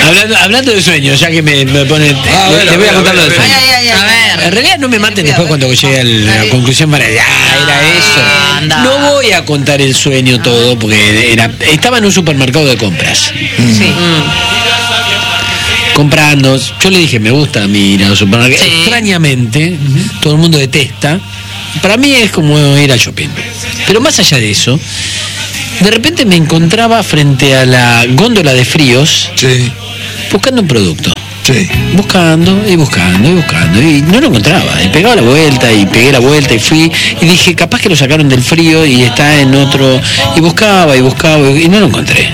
Hablando de sueños, ya que me ponen. Te voy a contar lo de sueños. A ver. En realidad no me maten después cuando llegue a la conclusión para era eso. No voy a contar el sueño todo porque estaba en un supermercado de compras. Sí. Comprando, yo le dije, me gusta a mí ir a los supermercados. Sí. Extrañamente, todo el mundo detesta. Para mí es como ir al shopping. Pero más allá de eso, de repente me encontraba frente a la góndola de fríos, buscando un producto. Sí. Buscando, y no lo encontraba. Y pegaba la vuelta, y pegué la vuelta, y fui, y dije, capaz que lo sacaron del frío y está en otro. Y buscaba, y no lo encontré.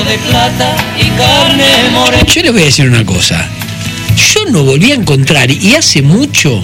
Yo les voy a decir una cosa. Yo no volví a encontrar, y hace mucho,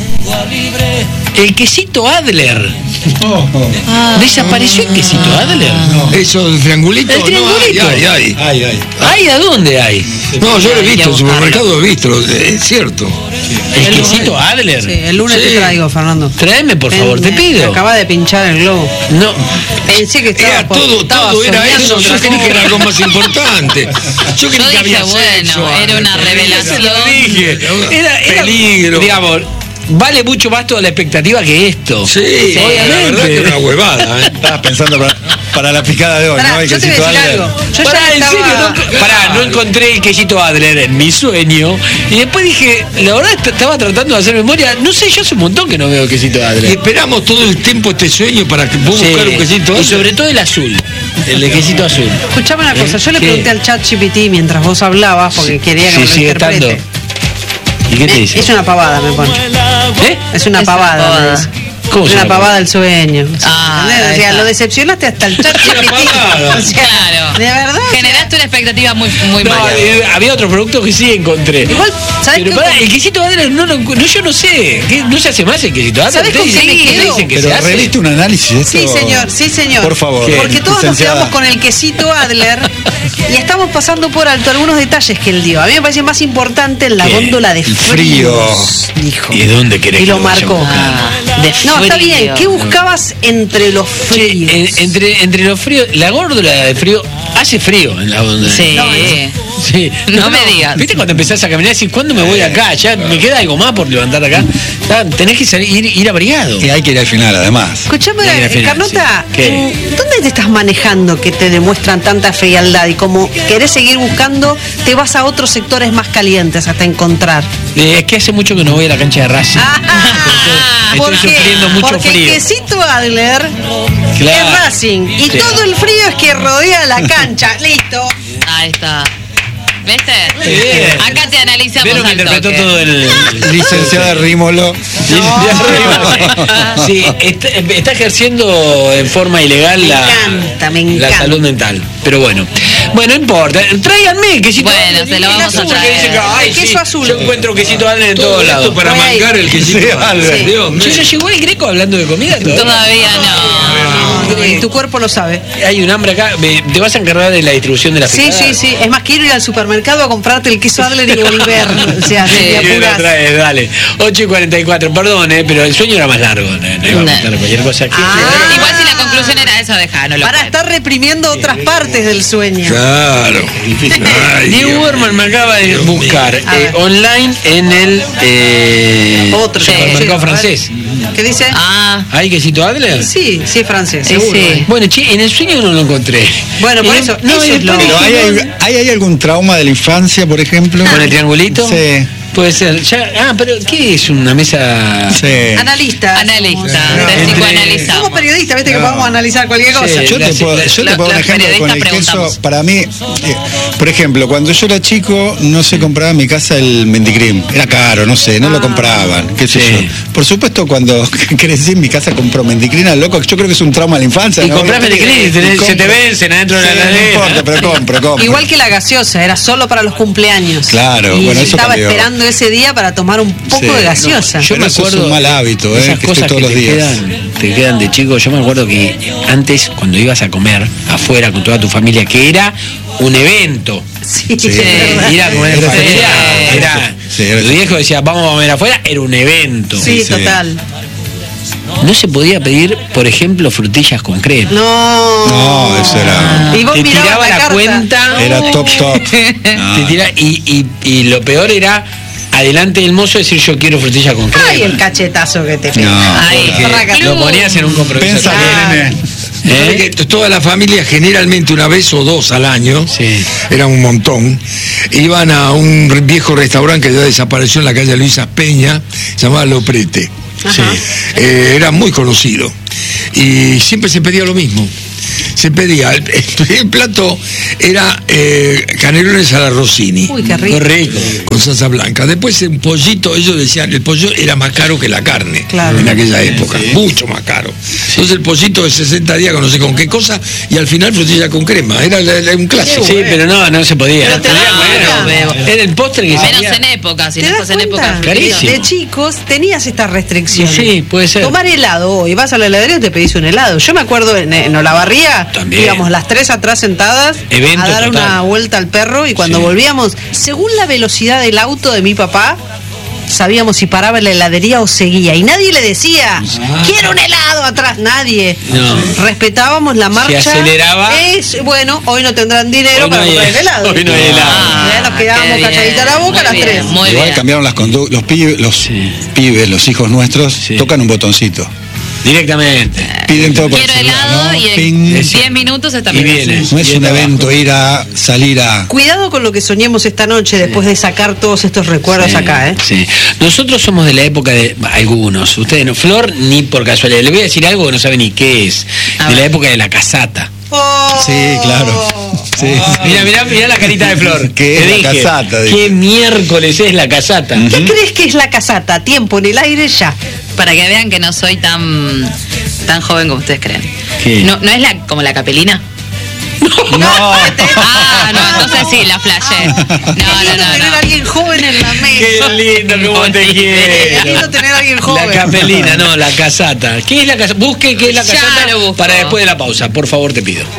el quesito Adler. ¿Desapareció el quesito Adler? No. ¿Eso, el triangulito? El triangulito. No, ¿Hay a dónde hay? No, yo lo he visto, en el supermercado he visto, es cierto. ¿El quesito Adler? Sí, el lunes te traigo, Fernando. Tráeme, por favor, te pido. Acaba de pinchar el globo. No. Pensé que estaba todo era eso, yo creí que era algo más importante. Yo creí que había sexo. Era una revelación. Era peligro. Digamos, vale mucho más toda la expectativa que esto. Sí, obviamente. La verdad que era una huevada. Estabas pensando para la picada de hoy, ¿no? Yo te voy a decir algo. No encontré el quesito Adler en mi sueño. Y después dije, la verdad estaba tratando de hacer memoria. No sé, yo hace un montón que no veo el quesito Adler. Y esperamos todo el tiempo este sueño para que pueda buscar un quesito Adler. Y sobre todo el azul. El de quesito azul. Escuchame una cosa, yo le pregunté al ChatGPT mientras vos hablabas, porque quería que me lo interprete. ¿Y qué te dice? Es una pavada, me pone. Es una pavada. ¿Cómo es una pavada del sueño. O sea, lo decepcionaste hasta el ChatGPT. O sea, claro. De verdad. Generaste una expectativa muy mala. Había otros productos que sí encontré. Igual, ¿sabes qué? El quesito Adler yo no sé. No se hace más el quesito Adler. ¿Sabes con qué me quedo? Pero reviste un análisis. Sí, señor. Por favor. Porque todos nos quedamos con el quesito Adler y estamos pasando por alto algunos detalles que él dio. A mí me parece más importante en la góndola de fríos. Dijo. ¿Y dónde querés? Y lo marcó. No, está bien. ¿Qué buscabas entre los fríos? Entre los fríos, la góndola de frío hace frío en la góndola. Sí. No me digas. ¿Viste cuando empezás a caminar y decís, ¿cuándo me voy acá? Ya me queda algo más por levantar acá. Tenés que ir abrigado. Y hay que ir al final, además. Escuchame, Carlota, ¿dónde te estás manejando que te demuestran tanta frialdad? Y como querés seguir buscando, te vas a otros sectores más calientes hasta encontrar. Es que hace mucho que no voy a la cancha de Racing. Estoy sufriendo mucho frío. Porque el quesito Adler es Racing. Y todo el frío es que rodea la cancha. Listo. Ahí está. ¿Viste? Bien. Acá te analizamos. Pero me interpretó todo el licenciada Rímolo. Sí, está ejerciendo en forma ilegal la salud mental. Pero bueno, no importa. Tráiganme el quesito. Bueno, se lo vamos a traer. El queso azul. Yo encuentro quesito Adler en todos lados. Para mancar el quesito Adler. ¿Ya llegó el Greco hablando de comida? Todavía no. Y tu cuerpo lo sabe. Hay un hambre acá. ¿Te vas a encargar de la distribución de la picada? Sí. Es más, quiero ir al supermercado a comprarte el queso Adler y volver. O sea, te apuras. Dale. 8:44. Perdón, pero el sueño era más largo. No iba a contar cualquier cosa aquí. Igual si la conclusión era eso, déjalo. Para estar reprimiendo otras partes del sueño. Claro. Diego Werman me acaba de buscar online en el otro supermercado francés. ¿Qué dice? ¿Hay quesito Adler? Sí, es francés, seguro. Sí. Bueno, en el sueño no lo encontré. Bueno, por eso. Pero ¿hay algún trauma de la infancia, por ejemplo? ¿Con el triangulito? Sí. Puede ser. Pero ¿qué es una mesa? Sí. Analista. Psicoanalizamos. Somos periodistas, viste que podemos analizar cualquier cosa. Yo te puedo dar un ejemplo con el queso. Para mí, por ejemplo, cuando yo era chico, no se compraba en mi casa el mendicrim. Era caro, no sé, no lo compraban. ¿Qué sé yo? Por supuesto, cuando crecí en mi casa compró mendicrim al loco. Yo creo que es un trauma de la infancia. Y comprás mendicrim, se te vencen adentro de la heladera. No importa, pero compro. Igual que la gaseosa, era solo para los cumpleaños. Claro, y bueno, eso estaba cambió. esperando ese día para tomar un poco de gaseosa. Yo me acuerdo, es un mal hábito, esas que cosas todos que los días. Te quedan de chico. Yo me acuerdo que antes, cuando ibas a comer afuera con toda tu familia, que era un evento. Ir a comer afuera. Tu viejo decía, vamos a comer afuera, era un evento. Sí, total. no se podía pedir, por ejemplo, frutillas con crema. No, eso era. Y vos Te mirabas tiraba la carta. cuenta. Era top. Te tira, y lo peor era adelante del mozo decir yo quiero frutilla con crema. Ay, el cachetazo que te No, Ay, porque lo ponías en un compromiso. Pensa también. bien, Que toda la familia, generalmente una vez o dos al año, Sí. era un montón, iban a un viejo restaurante que ya desapareció en la calle Luisa Peña, se llamaba Loprete. Sí. Era muy conocido y siempre se pedía lo mismo. Se pedía, el primer plato era canelones a la Rossini. Uy, qué rico. Correcto. Con salsa blanca. Después un pollito, ellos decían, el pollo era más caro que la carne. Claro. En aquella época, mucho más caro. Entonces el pollito de 60 días con no sé con qué cosa, y al final frutilla con crema. Era un clásico. Sí, pero no se podía. Pero te das Era el postre que Menos salía. en época, si ¿Te no das estás en cuenta? época. Carísimo. De chicos tenías estas restricciones. Sí, puede ser. Tomar helado hoy, vas a la heladería y te pedís un helado. Yo me acuerdo en Olavarría, También. íbamos las tres atrás sentadas Evento a dar total. una vuelta al perro y cuando Sí. volvíamos, según la velocidad del auto de mi papá, sabíamos si paraba en la heladería o seguía. Y nadie le decía, quiero un helado atrás, nadie. No. Respetábamos la marcha. aceleraba. Bueno, hoy no tendrán dinero Hoy no para hay- comprar el helado. hoy no hay helado. Ya nos quedábamos qué bien. calladitas la boca Muy las bien, tres. Muy Igual bien. cambiaron las conductas. Los pibes, los hijos nuestros, Sí. tocan un botoncito. Directamente. Piden todo por Quiero el celular, helado ¿no? y en Ping. 10 minutos está Y viene. No es Bien un abajo. evento salir a. Cuidado con lo que soñemos esta noche después de sacar todos estos recuerdos Sí, acá, ¿eh? sí. Nosotros somos de la época de algunos, ustedes no, Flor ni por casualidad. Le voy a decir algo que no sabe ni qué es. A De la ver. época de la casata. Oh. Sí, claro. Sí, sí. Mirá la carita de Flor. ¿Qué Te es la dije, casata? Dije. ¿Qué miércoles es la casata? ¿Qué crees que es la casata? Tiempo en el aire ya. Para que vean que no soy tan joven como ustedes creen. ¿Qué? ¿No es como la capelina? No. Ah, no, entonces sí, la flashé. Lindo tener a alguien joven en la mesa. Qué lindo, cómo te Qué quiero. lindo tener a alguien joven. La capelina, no, la casata. ¿Qué es la casata? Busque qué es la Ya casata lo busco. para después de la pausa, por favor, te pido.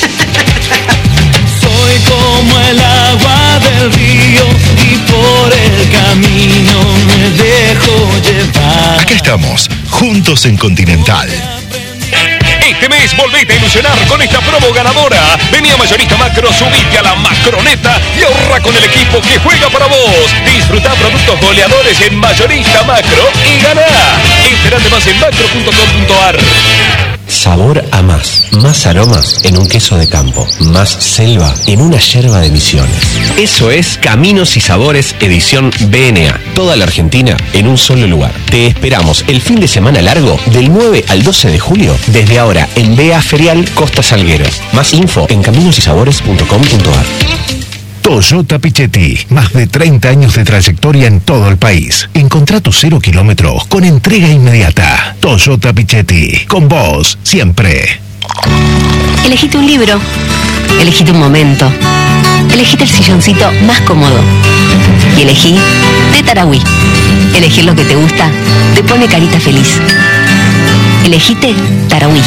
Soy como el agua del río y por el camino me dejo llevar. Acá estamos, juntos en Continental. Este mes volvete a ilusionar con esta promo ganadora. Vení a Mayorista Macro, subite a la macroneta y ahorra con el equipo que juega para vos. Disfruta productos goleadores en Mayorista Macro y ganá. Enterate más en macro.com.ar. Sabor a más aromas en un queso de campo, más selva en una yerba de Misiones. Eso es Caminos y Sabores edición BNA. Toda la Argentina en un solo lugar. Te esperamos el fin de semana largo del 9 al 12 de julio, desde ahora en BA Ferial Costa Salguero. Más info en caminosysabores.com.ar. Toyota Pichetti, más de 30 años de trayectoria en todo el país. Encontrá tus 0 kilómetros con entrega inmediata. Toyota Pichetti, con vos siempre. Elegite un libro, elegite un momento, elegite el silloncito más cómodo y elegí de Tarahui. Elegir lo que te gusta te pone carita feliz. Elegite Tarahui.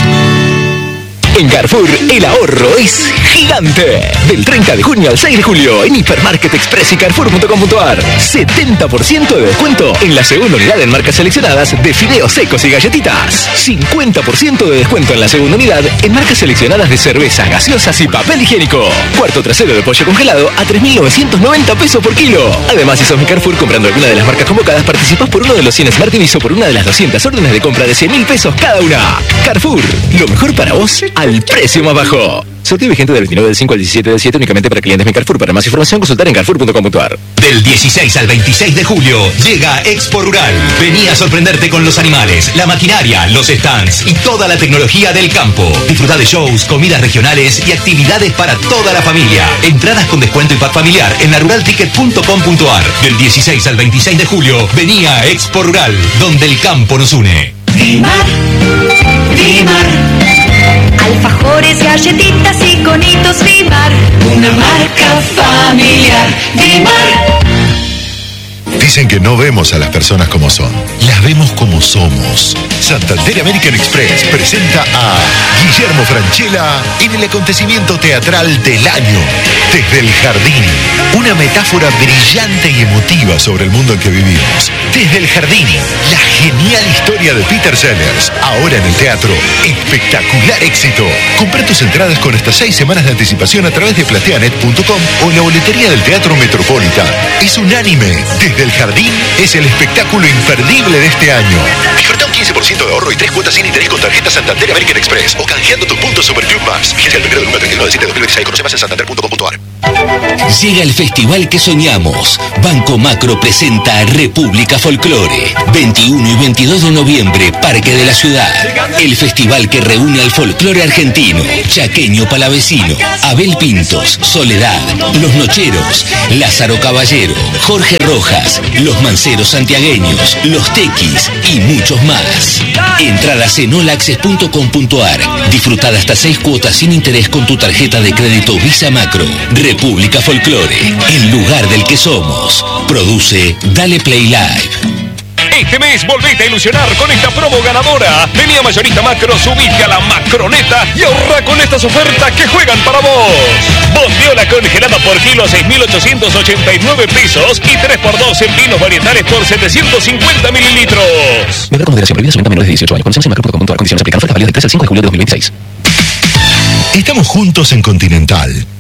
En Carrefour, el ahorro es gigante. Del 30 de junio al 6 de julio, en Hipermarket Express y Carrefour.com.ar. 70% de descuento en la segunda unidad en marcas seleccionadas de fideos secos y galletitas. 50% de descuento en la segunda unidad en marcas seleccionadas de cervezas, gaseosas y papel higiénico. Cuarto trasero de pollo congelado a 3.990 pesos por kilo. Además, si sos mi Carrefour comprando alguna de las marcas convocadas, participás por uno de los 100 Smart TVs o por una de las 200 órdenes de compra de 100.000 pesos cada una. Carrefour, lo mejor para vos al precio más bajo. Sorteo vigente del 29 del 5 al 17 del 7 únicamente para clientes Mi Carrefour. Para más información consultar en carrefour.com.ar. Del 16 al 26 de julio llega Expo Rural. Vení a sorprenderte con los animales, la maquinaria, los stands y toda la tecnología del campo. Disfruta de shows, comidas regionales y actividades para toda la familia. Entradas con descuento y pack familiar en laruralticket.com.ar. Del 16 al 26 de julio vení a Expo Rural, donde el campo nos une. Dimar, alfajores, galletitas y conitos Dimar, una marca familiar. Dimar. dicen que no vemos a las personas como son, las vemos como somos. Santander American Express presenta a Guillermo Francella en el acontecimiento teatral del año, Desde el Jardín. Una metáfora brillante y emotiva sobre el mundo en que vivimos. Desde el Jardín, la genial historia de Peter Sellers. Ahora en el teatro, espectacular éxito. Compra tus entradas con hasta 6 semanas de anticipación a través de plateanet.com o en la boletería del Teatro Metropolitan. Es unánime. Desde el Jardín es el espectáculo imperdible de este año. Disfruta un 15% de ahorro y 3 cuotas sin interés con tarjeta Santander American Express o canjeando tus puntos Superclub Más. Vigencia el 1 del 1 al 31 de 7 de 2016. Conoce más en santander.com.ar. Llega el festival que soñamos. Banco Macro presenta República Folclore. 21 y 22 de noviembre, Parque de la Ciudad. El festival que reúne al folclore argentino, chaqueño palavecino, Abel Pintos, Soledad, Los Nocheros, Lázaro Caballero, Jorge Rojas, Los Manceros Santiagueños, Los Tequis y muchos más. Entradas en olaccess.com.ar. Disfrutada hasta 6 cuotas sin interés con tu tarjeta de crédito Visa Macro. República Folclore, el lugar del que somos. Produce Dale Play Live. Este mes volvete a ilusionar con esta promo ganadora. Vení a Mayorista Macro, subite a la Macroneta y ahorra con estas ofertas que juegan para vos. Bondiola congelada por kilo a 6.889 pesos y 3x2 en vinos varietales por 750 mililitros. Beber con moderación, prohibida solamente a menores de 18 años. Condiciones en macro.com.ar. Condiciones aplican. Ofertas válidas del 3 al 5 de julio de 2026. Estamos juntos en Continental.